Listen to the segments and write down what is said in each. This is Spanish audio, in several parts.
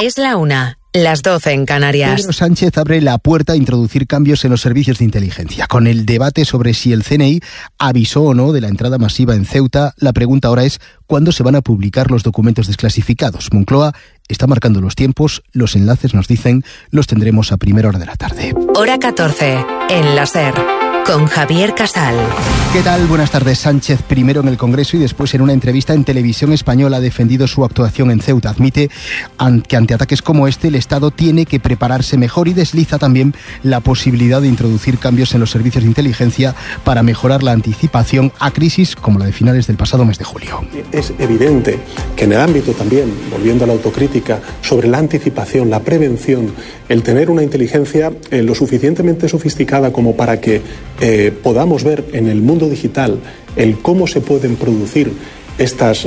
Es la 1, las 12 en Canarias. Pedro Sánchez abre la puerta a introducir cambios en los servicios de inteligencia. Con el debate sobre si el CNI avisó o no de la entrada masiva en Ceuta, la pregunta ahora es ¿cuándo se van a publicar los documentos desclasificados? Moncloa está marcando los tiempos, los enlaces nos dicen, los tendremos a primera hora de la tarde. Hora 14, en la SER, con Javier Casal. ¿Qué tal? Buenas tardes. Sánchez, primero en el Congreso y después en una entrevista en Televisión Española, ha defendido su actuación en Ceuta. Admite que ante ataques como este el Estado tiene que prepararse mejor y desliza también la posibilidad de introducir cambios en los servicios de inteligencia para mejorar la anticipación a crisis como la de finales del pasado mes de julio. Es evidente que en el ámbito también, volviendo a la autocrítica, sobre la anticipación, la prevención, el tener una inteligencia lo suficientemente sofisticada como para que podamos ver en el mundo digital el cómo se pueden producir estos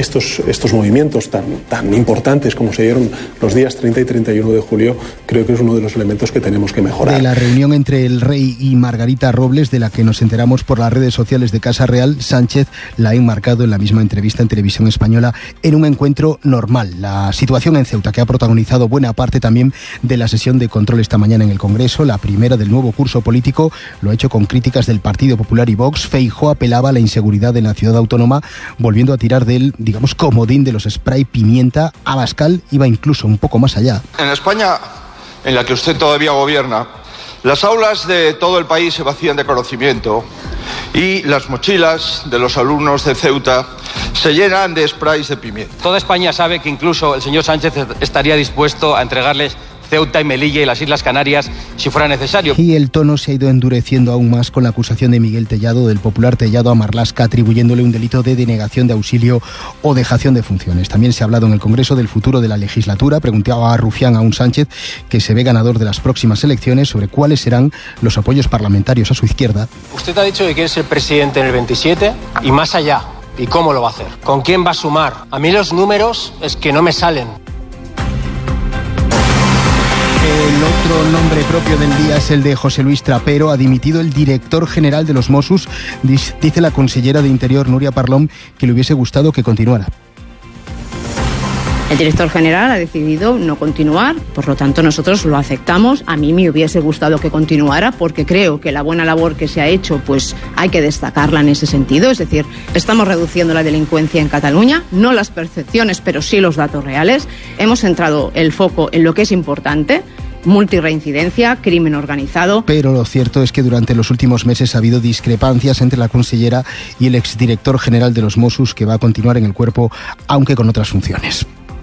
movimientos tan importantes como se dieron los días 30 y 31 de julio, creo que es uno de los elementos que tenemos que mejorar. De la reunión entre el rey y Margarita Robles, de la que nos enteramos por las redes sociales de Casa Real, Sánchez la ha enmarcado en la misma entrevista en Televisión Española en un encuentro normal. La situación en Ceuta, que ha protagonizado buena parte también de la sesión de control esta mañana en el Congreso, la primera del nuevo curso político, lo ha hecho con críticas del Partido Popular y Vox. Feijóo apelaba a la inseguridad en la ciudad autónoma, volviendo a tirar del, digamos, comodín de los spray pimienta. Abascal iba incluso un poco más allá. En España, en la que usted todavía gobierna, las aulas de todo el país se vacían de conocimiento y las mochilas de los alumnos de Ceuta se llenan de sprays de pimienta. Toda España sabe que incluso el señor Sánchez estaría dispuesto a entregarles Ceuta y Melilla y las Islas Canarias si fuera necesario. Y el tono se ha ido endureciendo aún más con la acusación de Miguel Tellado, del popular Tellado, a Marlaska, atribuyéndole un delito de denegación de auxilio o dejación de funciones. También se ha hablado en el Congreso del futuro de la legislatura. Preguntaba a Rufián a un Sánchez, que se ve ganador de las próximas elecciones, sobre cuáles serán los apoyos parlamentarios a su izquierda. Usted ha dicho que quiere ser presidente en el 27 y más allá. ¿Y cómo lo va a hacer? ¿Con quién va a sumar? A mí los números es que no me salen. El otro nombre propio del día es el de José Luis Trapero. Ha dimitido el director general de los Mossos. Dice la consellera de Interior, Núria Parlon, que le hubiese gustado que continuara. El director general ha decidido no continuar, por lo tanto nosotros lo aceptamos. A mí me hubiese gustado que continuara porque creo que la buena labor que se ha hecho pues hay que destacarla en ese sentido. Es decir, estamos reduciendo la delincuencia en Cataluña, no las percepciones pero sí los datos reales. Hemos centrado el foco en lo que es importante: multirreincidencia, crimen organizado. Pero lo cierto es que durante los últimos meses ha habido discrepancias entre la consellera y el exdirector general de los Mossos, que va a continuar en el cuerpo aunque con otras funciones.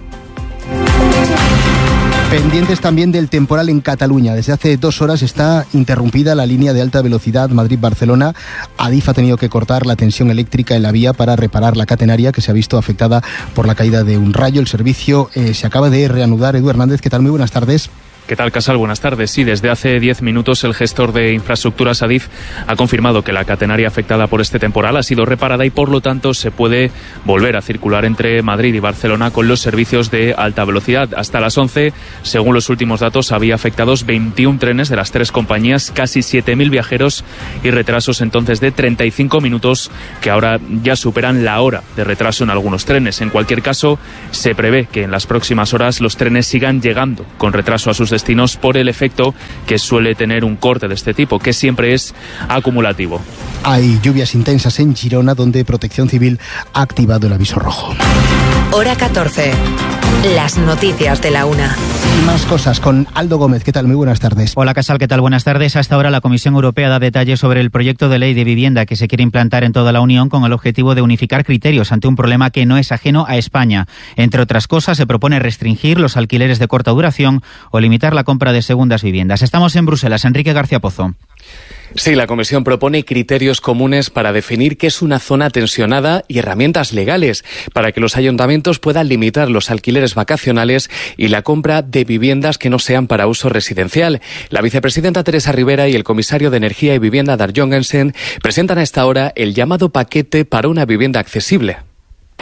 Pendientes también del temporal en Cataluña. Desde hace 2 horas está interrumpida la línea de alta velocidad Madrid-Barcelona. Adif ha tenido que cortar la tensión eléctrica en la vía para reparar la catenaria, que se ha visto afectada por la caída de un rayo. El servicio se acaba de reanudar. Edu Hernández, ¿qué tal? Muy buenas tardes. ¿Qué tal, Casal? Buenas tardes. Sí, desde hace 10 minutos el gestor de infraestructuras Adif ha confirmado que la catenaria afectada por este temporal ha sido reparada y por lo tanto se puede volver a circular entre Madrid y Barcelona con los servicios de alta velocidad. Hasta las 11, según los últimos datos, había afectados 21 trenes de las 3 compañías, casi 7.000 viajeros y retrasos entonces de 35 minutos que ahora ya superan la hora de retraso en algunos trenes. En cualquier caso, se prevé que en las próximas horas los trenes sigan llegando con retraso a sus destinos por el efecto que suele tener un corte de este tipo, que siempre es acumulativo. Hay lluvias intensas en Girona, donde Protección Civil ha activado el aviso rojo. Hora 14. Las noticias de la 1. Y más cosas con Aldo Gómez. ¿Qué tal? Muy buenas tardes. Hola, Casal. ¿Qué tal? Buenas tardes. Hasta ahora la Comisión Europea da detalles sobre el proyecto de ley de vivienda que se quiere implantar en toda la Unión con el objetivo de unificar criterios ante un problema que no es ajeno a España. Entre otras cosas, se propone restringir los alquileres de corta duración o limitar la compra de segundas viviendas. Estamos en Bruselas. Enrique García Pozo. Sí, la Comisión propone criterios comunes para definir qué es una zona tensionada y herramientas legales para que los ayuntamientos puedan limitar los alquileres vacacionales y la compra de viviendas que no sean para uso residencial. La vicepresidenta Teresa Rivera y el comisario de Energía y Vivienda, Dag Jorgensen, presentan a esta hora el llamado paquete para una vivienda accesible.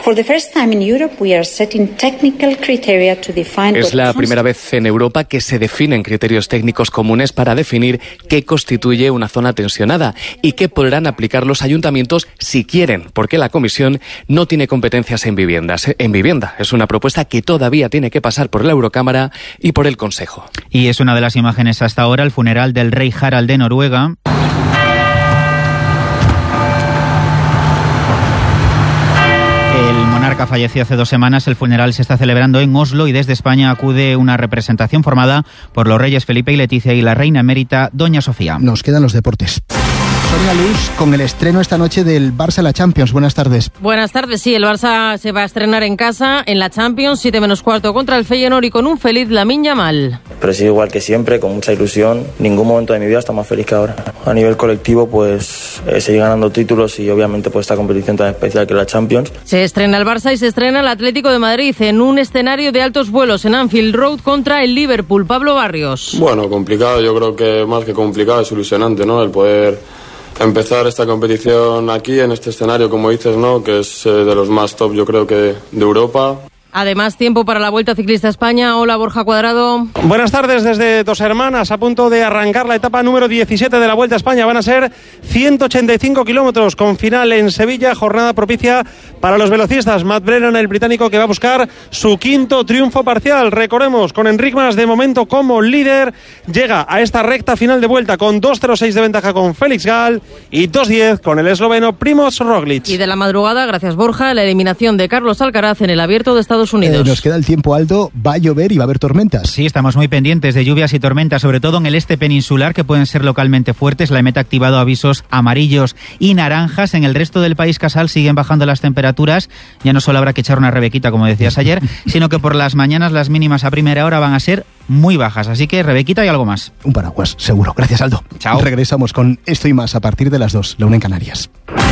Es la primera vez en Europa que se definen criterios técnicos comunes para definir qué constituye una zona tensionada y que podrán aplicar los ayuntamientos si quieren, porque la Comisión no tiene competencias en vivienda. Es una propuesta que todavía tiene que pasar por la Eurocámara y por el Consejo. Y es una de las imágenes hasta ahora, el funeral del rey Harald de Noruega. El monarca falleció hace 2 semanas. El funeral se está celebrando en Oslo y desde España acude una representación formada por los reyes Felipe y Leticia y la reina emérita Doña Sofía. Nos quedan los deportes. Sonia Luz, con el estreno esta noche del Barça en la Champions. Buenas tardes. Buenas tardes, sí, el Barça se va a estrenar en casa en la Champions, 7 menos cuarto contra el Feyenoord y con un feliz Lamine Yamal. Pero sí, igual que siempre, con mucha ilusión. Ningún momento de mi vida está más feliz que ahora. A nivel colectivo, pues seguir ganando títulos y obviamente pues esta competición tan especial que es la Champions. Se estrena el Barça y se estrena el Atlético de Madrid en un escenario de altos vuelos en Anfield Road contra el Liverpool. Pablo Barrios. Bueno, complicado, yo creo que más que complicado es ilusionante, ¿no? El poder empezar esta competición aquí, en este escenario, como dices, ¿no? Que es de los más top, yo creo que de Europa. Además, tiempo para la Vuelta Ciclista a España. Hola, Borja Cuadrado. Buenas tardes desde Dos Hermanas, a punto de arrancar la etapa número 17 de la Vuelta a España. Van a ser 185 kilómetros con final en Sevilla, jornada propicia para los velocistas. Matt Brennan, el británico, que va a buscar su 5º triunfo parcial. Recordemos, con Enric Mas de momento como líder, llega a esta recta final de vuelta con 2.06 de ventaja con Félix Gall y 2.10 con el esloveno Primož Roglič. Y de la madrugada, gracias Borja, la eliminación de Carlos Alcaraz en el Abierto de Estados Unidos. Nos queda el tiempo, Aldo. Va a llover y va a haber tormentas. Sí, estamos muy pendientes de lluvias y tormentas, sobre todo en el este peninsular, que pueden ser localmente fuertes. La EMET ha activado avisos amarillos y naranjas. En el resto del país, Casal, siguen bajando las temperaturas. Ya no solo habrá que echar una rebequita, como decías ayer, sino que por las mañanas las mínimas a primera hora van a ser muy bajas. Así que rebequita y algo más. Un paraguas, seguro. Gracias, Aldo. Chao. Regresamos con esto y más a partir de las 2, la 1 en Canarias.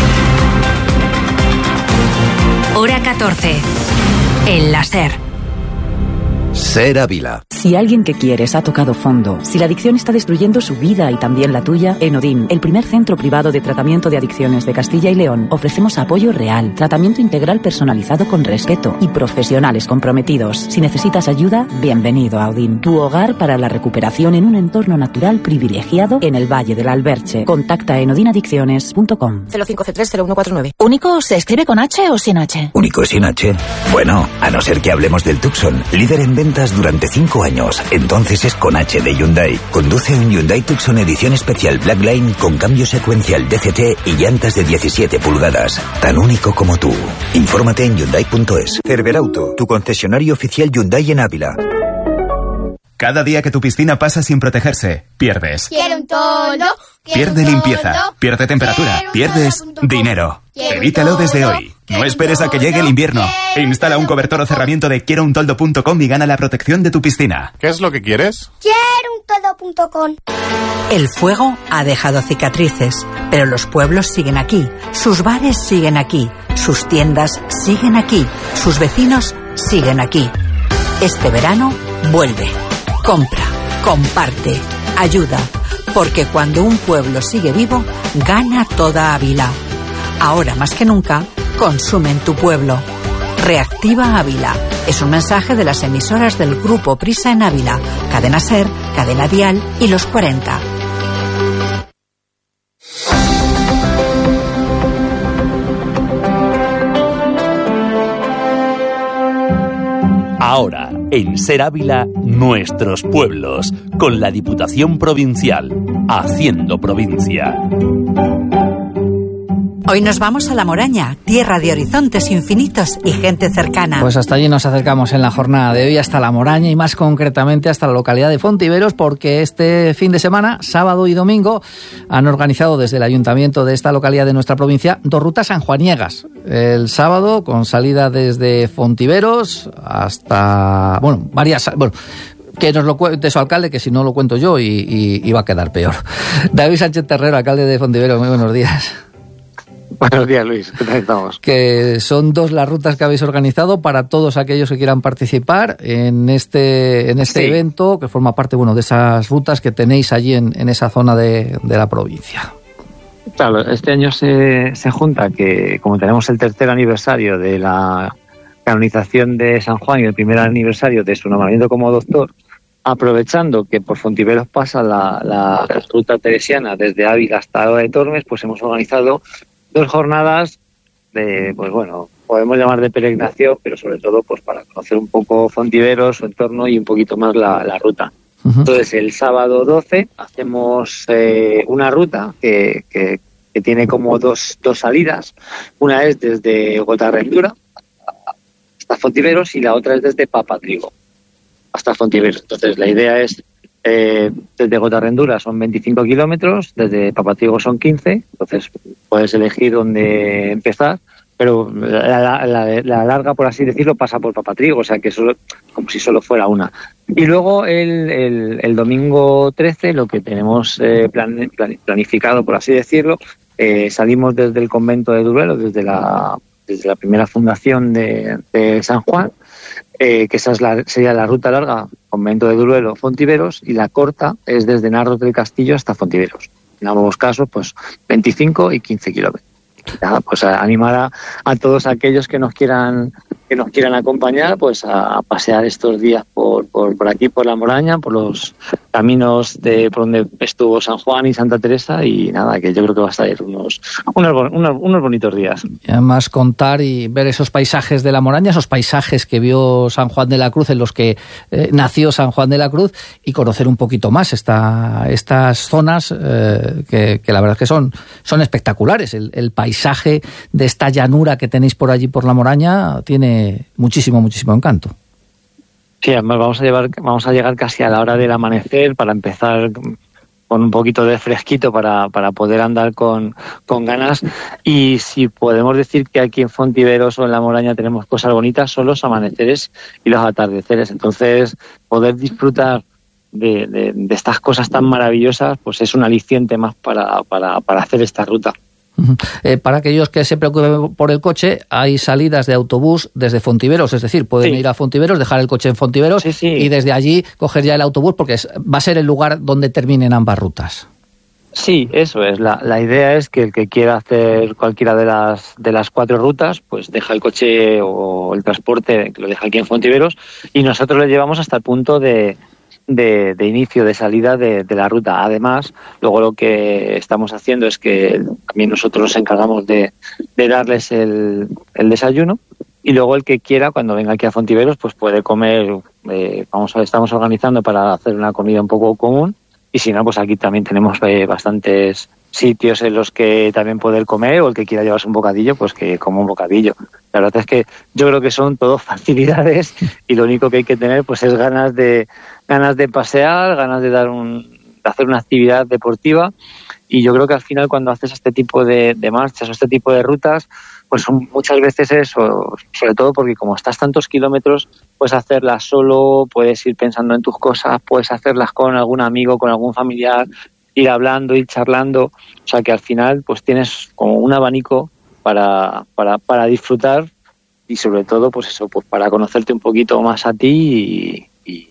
Hora 14. El láser. Ser Ávila. Si alguien que quieres ha tocado fondo, si la adicción está destruyendo su vida y también la tuya, en Odin, el primer centro privado de tratamiento de adicciones de Castilla y León, ofrecemos apoyo real, tratamiento integral personalizado con respeto y profesionales comprometidos. Si necesitas ayuda, bienvenido a Odin, tu hogar para la recuperación en un entorno natural privilegiado en el Valle del Alberche. Contacta en odinadicciones.com. 05C30149. ¿Único se escribe con H o sin H? ¿Único sin H? Bueno, a no ser que hablemos del Tucson, líder en ventas durante 5 años. Entonces es con H de Hyundai. Conduce un Hyundai Tucson edición especial Blackline con cambio secuencial DCT y llantas de 17 pulgadas. Tan único como tú. Infórmate en Hyundai.es. Cerberauto, tu concesionario oficial Hyundai en Ávila. Cada día que tu piscina pasa sin protegerse, pierdes. Quiero un toldo. Pierde limpieza, pierde temperatura, pierdes dinero. Evítalo desde hoy. No esperes a que llegue el invierno. Instala un cobertor o cerramiento de quierountoldo.com y gana la protección de tu piscina. ¿Qué es lo que quieres? Quierountoldo.com. El fuego ha dejado cicatrices, pero los pueblos siguen aquí, sus bares siguen aquí, sus tiendas siguen aquí, sus vecinos siguen aquí. Este verano vuelve. Compra, comparte, ayuda, porque cuando un pueblo sigue vivo, gana toda Ávila. Ahora más que nunca, consume en tu pueblo. Reactiva Ávila. Es un mensaje de las emisoras del Grupo Prisa en Ávila, Cadena Ser, Cadena Dial y Los 40. Ahora, en Ser Ávila, nuestros pueblos, con la Diputación Provincial, haciendo provincia. Hoy nos vamos a La Moraña, tierra de horizontes infinitos y gente cercana. Pues hasta allí nos acercamos en la jornada de hoy, hasta La Moraña y más concretamente hasta la localidad de Fontiveros, porque este fin de semana, sábado y domingo, han organizado desde el ayuntamiento de esta localidad de nuestra provincia 2 rutas sanjuaniegas. El sábado con salida desde Fontiveros hasta, que nos lo cuente su alcalde, que si no lo cuento yo y va a quedar peor. David Sánchez Terrero, alcalde de Fontiveros, muy buenos días. Buenos días, Luis. ¿Qué tal estamos? Que son 2 las rutas que habéis organizado para todos aquellos que quieran participar en este evento, que forma parte de esas rutas que tenéis allí en esa zona de la provincia. Claro, este año se junta que, como tenemos el tercer aniversario de la canonización de San Juan y el primer aniversario de su nombramiento como doctor, aprovechando que por Fontiveros pasa la ruta teresiana desde Ávila hasta Alba de Tormes, pues hemos organizado 2 jornadas de, pues bueno, podemos llamar de peregrinación, pero sobre todo pues para conocer un poco Fontiveros, su entorno y un poquito más la ruta. Entonces, el sábado 12 hacemos una ruta que tiene como dos salidas. Una es desde Gotarrendura hasta Fontiveros y la otra es desde Papatrigo hasta Fontiveros. Entonces, la idea es, desde Gotarrendura son 25 kilómetros, desde Papatrigo son 15, entonces puedes elegir dónde empezar, pero la larga, por así decirlo, pasa por Papatrigo, o sea que solo, como si solo fuera una. Y luego el domingo 13, lo que tenemos planificado, por así decirlo, salimos desde el convento de Duruelo, desde la primera fundación de San Juan, que esa sería la ruta larga, convento de Duruelo, Fontiveros, y la corta es desde Narros del Castillo hasta Fontiveros. En ambos casos, pues 25 y 15 kilómetros. Nada, pues a animar a todos aquellos que nos quieran acompañar, pues a pasear estos días por aquí, por la Moraña, por los caminos por donde estuvo San Juan y Santa Teresa, y nada, que yo creo que va a estar unos bonitos días. Y además contar y ver esos paisajes de la Moraña, esos paisajes que vio San Juan de la Cruz, en los que nació San Juan de la Cruz, y conocer un poquito más estas zonas que la verdad es que son espectaculares. El paisaje de esta llanura que tenéis por allí por la Moraña tiene muchísimo encanto. Sí, además vamos a llegar casi a la hora del amanecer para empezar con un poquito de fresquito para poder andar con ganas. Y si podemos decir que aquí en Fontiveros o en la Moraña tenemos cosas bonitas, son los amaneceres y los atardeceres. Entonces, poder disfrutar de estas cosas tan maravillosas, pues es un aliciente más para hacer esta ruta. Para aquellos que se preocupen por el coche, hay salidas de autobús desde Fontiveros, es decir, pueden ir a Fontiveros, dejar el coche en Fontiveros y desde allí coger ya el autobús, porque va a ser el lugar donde terminen ambas rutas. Sí, eso es. La idea es que el que quiera hacer cualquiera de las 4 rutas, pues deja el coche o el transporte, lo deja aquí en Fontiveros, y nosotros le llevamos hasta el punto de inicio, de salida de la ruta. Además, luego lo que estamos haciendo es que también nosotros nos encargamos de darles el desayuno, y luego el que quiera, cuando venga aquí a Fontiveros, pues puede comer. Estamos organizando para hacer una comida un poco común, y si no, pues aquí también tenemos bastantes sitios en los que también poder comer, o el que quiera llevarse un bocadillo, pues que coma un bocadillo. La verdad es que yo creo que son todo facilidades, y lo único que hay que tener pues es ganas de pasear, ganas de hacer una actividad deportiva. Y yo creo que al final, cuando haces este tipo de marchas o este tipo de rutas, pues muchas veces eso, sobre todo porque como estás tantos kilómetros, puedes hacerlas solo, puedes ir pensando en tus cosas, puedes hacerlas con algún amigo, con algún familiar, ir hablando, ir charlando. O sea que al final pues tienes como un abanico para disfrutar, y sobre todo pues eso, pues para conocerte un poquito más a ti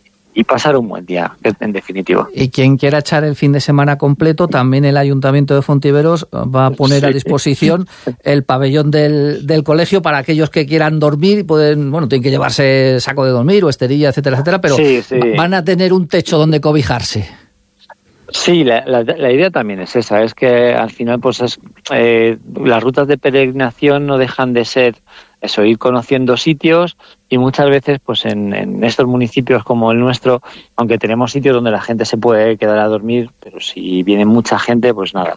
y pasar un buen día, en definitiva. Y quien quiera echar el fin de semana completo, también el Ayuntamiento de Fontiveros va a poner a disposición el pabellón del colegio para aquellos que quieran dormir. Tienen que llevarse saco de dormir o esterilla, etcétera, pero van a tener un techo donde cobijarse. Sí, la idea también es esa, es que al final pues las rutas de peregrinación no dejan de ser eso, ir conociendo sitios, y muchas veces pues en estos municipios como el nuestro, aunque tenemos sitios donde la gente se puede quedar a dormir, pero si viene mucha gente, pues nada,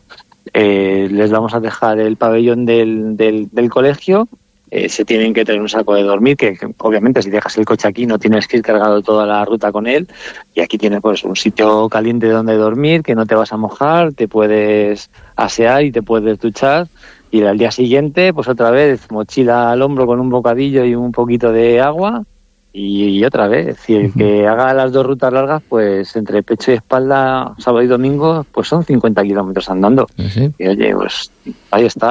les vamos a dejar el pabellón del colegio. Se tienen que tener un saco de dormir, que obviamente si dejas el coche aquí no tienes que ir cargado toda la ruta con él, y aquí tienes pues un sitio caliente donde dormir, que no te vas a mojar, te puedes asear y te puedes duchar, y al día siguiente pues otra vez mochila al hombro con un bocadillo y un poquito de agua, y otra vez. Si el que haga las 2 rutas largas, pues entre pecho y espalda, sábado y domingo, pues son 50 kilómetros andando. Y oye, pues ahí está.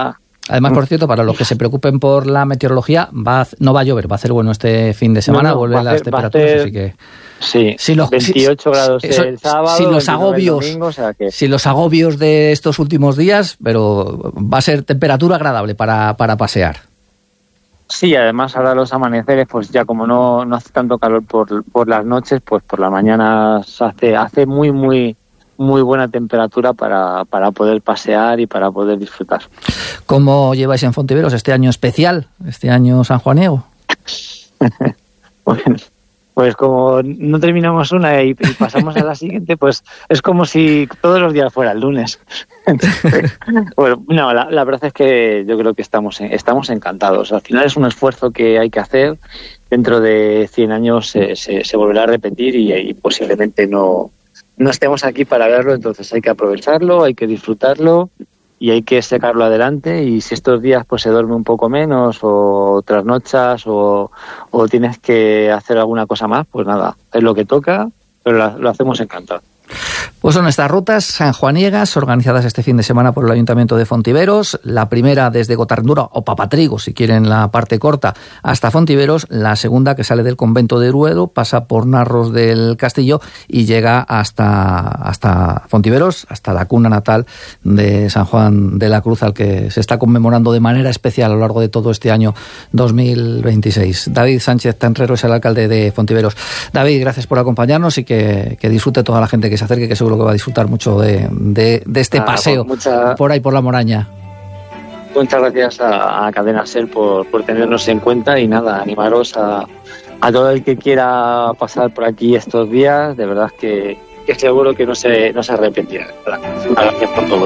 Además, por cierto, para los que se preocupen por la meteorología, no va a llover, va a hacer bueno este fin de semana, vuelven las temperaturas, así que... Sí, 28 grados el sábado, sin los 29 el agobios, domingo, o sea que... sin los agobios de estos últimos días, pero va a ser temperatura agradable para pasear. Sí, además ahora los amaneceres, pues ya como no hace tanto calor por las noches, pues por la mañana hace muy buena temperatura para poder pasear y para poder disfrutar. ¿Cómo lleváis en Fontiveros este año especial, este año sanjuaniego? Bueno, pues como no terminamos una y pasamos a la siguiente, pues es como si todos los días fuera el lunes. Bueno, no, la verdad es que yo creo que estamos encantados. Al final es un esfuerzo que hay que hacer. Dentro de 100 años se volverá a repetir y posiblemente no estemos aquí para verlo, entonces hay que aprovecharlo, hay que disfrutarlo y hay que sacarlo adelante. Y si estos días pues se duerme un poco menos o trasnochas o tienes que hacer alguna cosa más, pues nada, es lo que toca, pero lo hacemos encantado. Pues son estas rutas sanjuaniegas organizadas este fin de semana por el Ayuntamiento de Fontiveros. La primera desde Gotardura o Papatrigo, si quieren la parte corta, hasta Fontiveros. La segunda, que sale del convento de Eruedo, pasa por Narros del Castillo y llega hasta Fontiveros, hasta la cuna natal de San Juan de la Cruz, al que se está conmemorando de manera especial a lo largo de todo este año 2026. David Sánchez Tenrero es el alcalde de Fontiveros. David, gracias por acompañarnos y que disfrute toda la gente que se acerque, que seguro que va a disfrutar mucho de este paseo por ahí por la Moraña. Muchas gracias a Cadena SER por tenernos en cuenta y nada, animaros a todo el que quiera pasar por aquí estos días, de verdad que seguro que no se arrepentirá. Gracias por todo.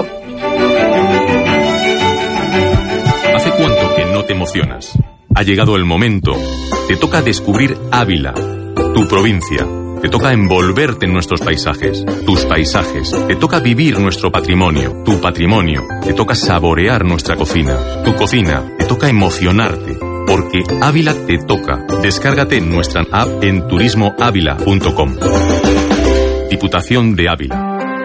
¿Hace cuánto que no te emocionas? Ha llegado el momento. Te toca descubrir Ávila, tu provincia. Te toca envolverte en nuestros paisajes, tus paisajes. Te toca vivir nuestro patrimonio, tu patrimonio. Te toca saborear nuestra cocina, tu cocina. Te toca emocionarte, porque Ávila te toca. Descárgate nuestra app en turismoavila.com. Diputación de Ávila.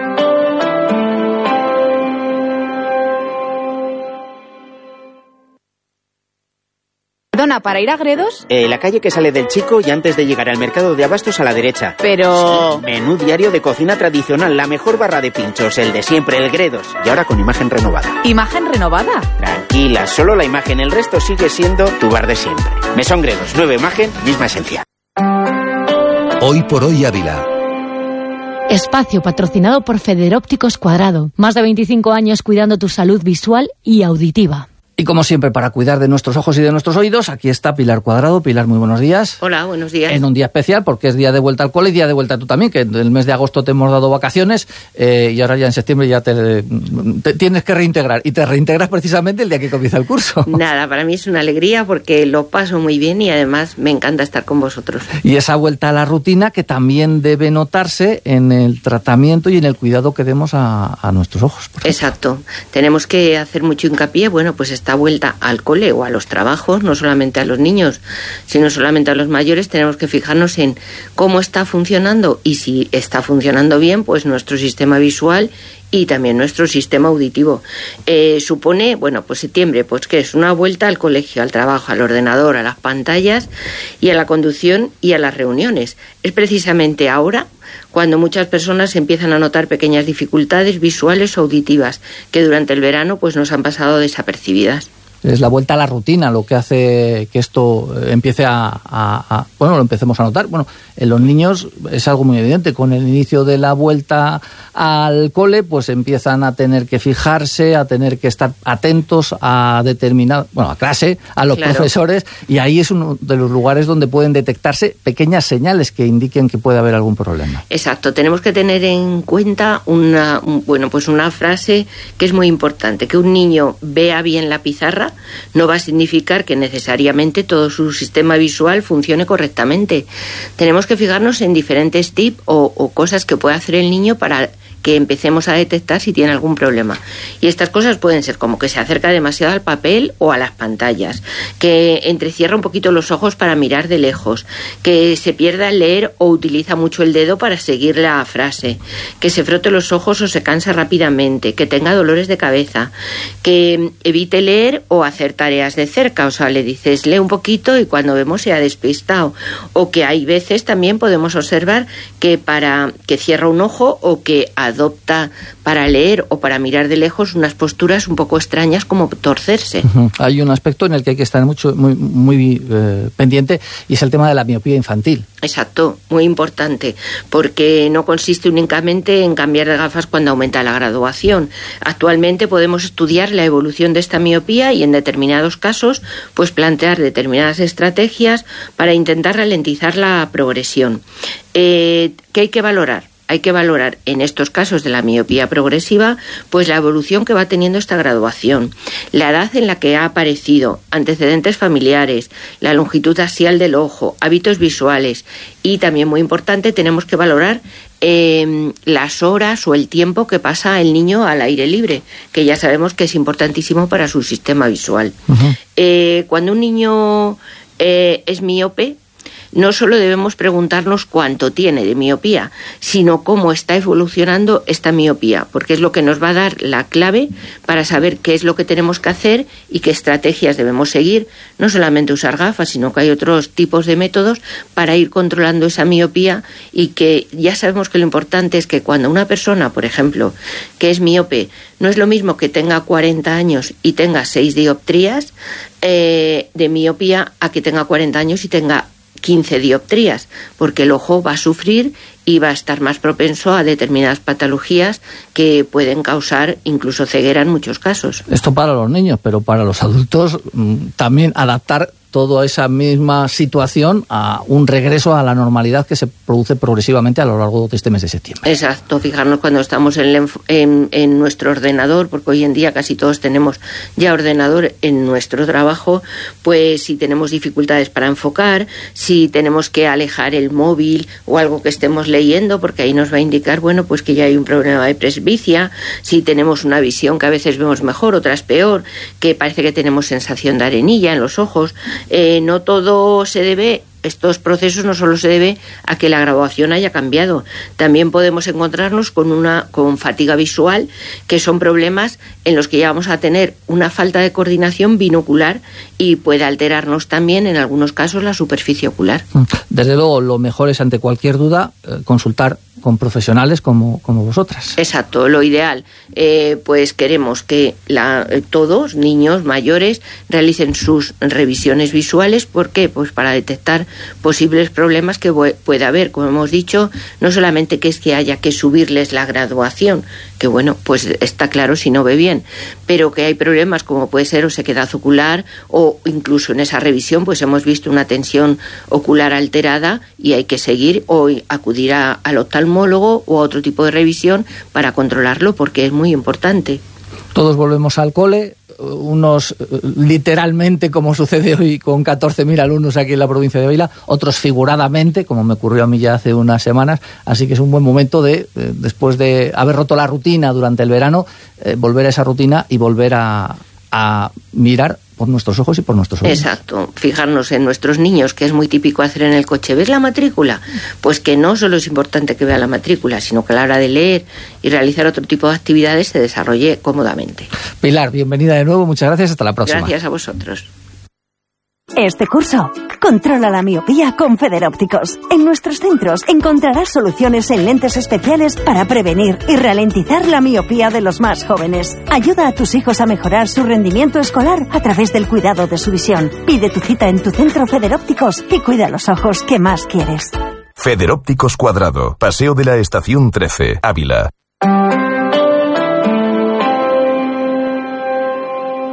Perdona, ¿para ir a Gredos? La calle que sale del Chico y antes de llegar al mercado de abastos a la derecha. Pero... Menú diario de cocina tradicional, la mejor barra de pinchos, el de siempre, el Gredos. Y ahora con imagen renovada. ¿Imagen renovada? Tranquila, solo la imagen, el resto sigue siendo tu bar de siempre. Mesón Gredos, nueva imagen, misma esencia. Hoy por hoy Ávila. Espacio patrocinado por Federópticos Cuadrado. Más de 25 años cuidando tu salud visual y auditiva. Y como siempre, para cuidar de nuestros ojos y de nuestros oídos, aquí está Pilar Cuadrado. Pilar, muy buenos días. Hola, buenos días. En un día especial, porque es día de vuelta al cole y día de vuelta tú también, que el mes de agosto te hemos dado vacaciones y ahora ya en septiembre ya te tienes que reintegrar. Y te reintegras precisamente el día que comienza el curso. Nada, para mí es una alegría porque lo paso muy bien y además me encanta estar con vosotros. Y esa vuelta a la rutina que también debe notarse en el tratamiento y en el cuidado que demos a nuestros ojos. Exacto. Tenemos que hacer mucho hincapié, bueno, pues esta vuelta al cole o a los trabajos, no solamente a los niños, sino solamente a los mayores, tenemos que fijarnos en cómo está funcionando y si está funcionando bien, pues nuestro sistema visual y también nuestro sistema auditivo. Supone, bueno, pues septiembre, pues que es una vuelta al colegio, al trabajo, al ordenador, a las pantallas y a la conducción y a las reuniones. Es precisamente ahora cuando muchas personas empiezan a notar pequeñas dificultades visuales o auditivas que durante el verano pues nos han pasado desapercibidas. Es la vuelta a la rutina lo que hace que esto empiece bueno, lo empecemos a notar. Bueno, en los niños es algo muy evidente. Con el inicio de la vuelta al cole, pues empiezan a tener que fijarse, a tener que estar atentos a a clase, a los profesores, y ahí es uno de los lugares donde pueden detectarse pequeñas señales que indiquen que puede haber algún problema. Exacto. Tenemos que tener en cuenta una frase que es muy importante, que un niño vea bien la pizarra no va a significar que necesariamente todo su sistema visual funcione correctamente. Tenemos que fijarnos en diferentes tips o cosas que puede hacer el niño para que empecemos a detectar si tiene algún problema. Y estas cosas pueden ser como que se acerca demasiado al papel o a las pantallas, que entrecierra un poquito los ojos para mirar de lejos, que se pierda al leer o utiliza mucho el dedo para seguir la frase, que se frote los ojos o se cansa rápidamente, que tenga dolores de cabeza, que evite leer o hacer tareas de cerca, o sea, le dices lee un poquito y cuando vemos se ha despistado, o que hay veces también podemos observar que cierra un ojo o que adopta para leer o para mirar de lejos unas posturas un poco extrañas como torcerse. Hay un aspecto en el que hay que estar muy pendiente y es el tema de la miopía infantil. Exacto, muy importante, porque no consiste únicamente en cambiar de gafas cuando aumenta la graduación. Actualmente podemos estudiar la evolución de esta miopía y en determinados casos pues plantear determinadas estrategias para intentar ralentizar la progresión. ¿Qué hay que valorar? Hay que valorar en estos casos de la miopía progresiva pues la evolución que va teniendo esta graduación, la edad en la que ha aparecido, antecedentes familiares, la longitud axial del ojo, hábitos visuales y también muy importante tenemos que valorar las horas o el tiempo que pasa el niño al aire libre, que ya sabemos que es importantísimo para su sistema visual. Cuando un niño es miope, no solo debemos preguntarnos cuánto tiene de miopía, sino cómo está evolucionando esta miopía, porque es lo que nos va a dar la clave para saber qué es lo que tenemos que hacer y qué estrategias debemos seguir, no solamente usar gafas, sino que hay otros tipos de métodos para ir controlando esa miopía y que ya sabemos que lo importante es que cuando una persona, por ejemplo, que es miope, no es lo mismo que tenga 40 años y tenga 6 dioptrías de miopía a que tenga 40 años y tenga 15 dioptrías, porque el ojo va a sufrir y va a estar más propenso a determinadas patologías que pueden causar incluso ceguera en muchos casos. Esto para los niños, pero para los adultos también adaptar toda esa misma situación a un regreso a la normalidad que se produce progresivamente a lo largo de este mes de septiembre. Exacto, fijarnos cuando estamos en nuestro ordenador, porque hoy en día casi todos tenemos ya ordenador en nuestro trabajo, pues si tenemos dificultades para enfocar, si tenemos que alejar el móvil o algo que estemos leyendo, porque ahí nos va a indicar, bueno, pues que ya hay un problema de presbicia, si tenemos una visión que a veces vemos mejor, otras peor, que parece que tenemos sensación de arenilla en los ojos. No todo se debe, estos procesos no solo se debe a que la graduación haya cambiado, también podemos encontrarnos con fatiga visual, que son problemas en los que ya vamos a tener una falta de coordinación binocular y puede alterarnos también en algunos casos la superficie ocular. Desde luego, lo mejor es ante cualquier duda consultar con profesionales como vosotras. Exacto, lo ideal, pues queremos que todos, niños, mayores, realicen sus revisiones visuales. ¿Por qué? Pues para detectar posibles problemas que pueda haber. Como hemos dicho, no solamente que es que haya que subirles la graduación, que bueno, pues está claro si no ve bien, pero que hay problemas como puede ser o sequedad ocular o incluso en esa revisión pues hemos visto una tensión ocular alterada y hay que seguir o acudir al oftalmólogo o a otro tipo de revisión para controlarlo porque es muy importante. Todos volvemos al cole, unos literalmente, como sucede hoy con 14.000 alumnos aquí en la provincia de Ávila, otros figuradamente, como me ocurrió a mí ya hace unas semanas, así que es un buen momento de, después de haber roto la rutina durante el verano, volver a esa rutina y volver a mirar por nuestros ojos y por nuestros oídos. Exacto, fijarnos en nuestros niños, que es muy típico hacer en el coche. ¿Ves la matrícula? Pues que no solo es importante que vea la matrícula, sino que a la hora de leer y realizar otro tipo de actividades se desarrolle cómodamente. Pilar, bienvenida de nuevo, muchas gracias, hasta la próxima. Gracias a vosotros. Este curso, controla la miopía con Federópticos. En nuestros centros encontrarás soluciones en lentes especiales para prevenir y ralentizar la miopía de los más jóvenes. Ayuda a tus hijos a mejorar su rendimiento escolar a través del cuidado de su visión. Pide tu cita en tu centro Federópticos y cuida los ojos que más quieres. Federópticos Cuadrado, Paseo de la Estación 13, Ávila.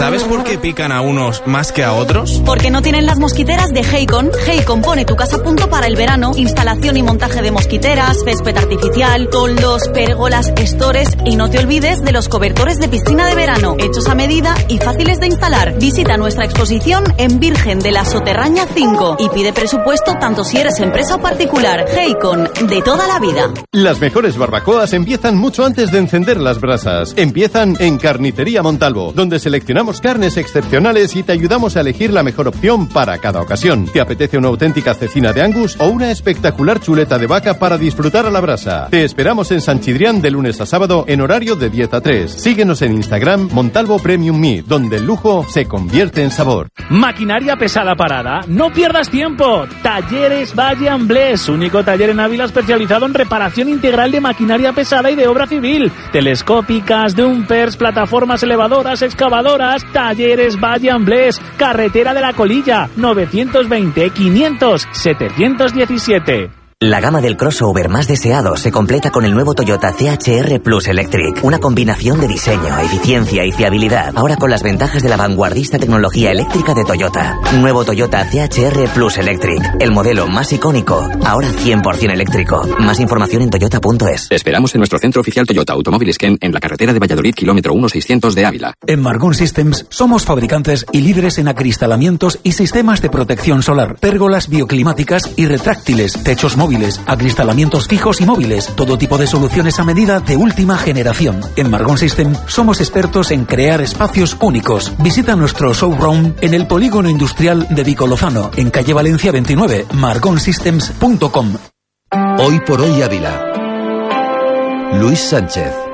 ¿Sabes por qué pican a unos más que a otros? Porque no tienen las mosquiteras de Haycon. Haycon pone tu casa a punto para el verano. Instalación y montaje de mosquiteras, césped artificial, toldos, pérgolas, estores y no te olvides de los cobertores de piscina de verano, hechos a medida y fáciles de instalar. Visita nuestra exposición en Virgen de la Soterraña 5 y pide presupuesto tanto si eres empresa o particular. Haycon, de toda la vida. Las mejores barbacoas empiezan mucho antes de encender las brasas. Empiezan en Carnicería Montalvo, donde seleccionamos carnes excepcionales y te ayudamos a elegir la mejor opción para cada ocasión. ¿Te apetece una auténtica cecina de Angus o una espectacular chuleta de vaca para disfrutar a la brasa? Te esperamos en San Chidrián de lunes a sábado en horario de 10 a 3. Síguenos en Instagram Montalvo Premium Meat, donde el lujo se convierte en sabor. Maquinaria pesada parada, no pierdas tiempo. Talleres Valle Amblés, único taller en Ávila especializado en reparación integral de maquinaria pesada y de obra civil. Telescópicas, dumpers, plataformas elevadoras, excavadoras. Talleres Valle Amblés, carretera de la Colilla, 920 500 717. La gama del crossover más deseado se completa con el nuevo Toyota CHR Plus Electric. Una combinación de diseño, eficiencia y fiabilidad. Ahora con las ventajas de la vanguardista tecnología eléctrica de Toyota. Nuevo Toyota CHR Plus Electric. El modelo más icónico. Ahora 100% eléctrico. Más información en toyota.es. Esperamos en nuestro centro oficial Toyota Automóviles Ken en la carretera de Valladolid, kilómetro 1600 de Ávila. En Margón Systems somos fabricantes y líderes en acristalamientos y sistemas de protección solar, pérgolas bioclimáticas y retráctiles, techos móviles, acristalamientos fijos y móviles, todo tipo de soluciones a medida de última generación. En Margón System somos expertos en crear espacios únicos. Visita nuestro showroom en el Polígono Industrial de Vico Lozano, en calle Valencia 29, margonsystems.com. Hoy por hoy Ávila. Luis Sánchez.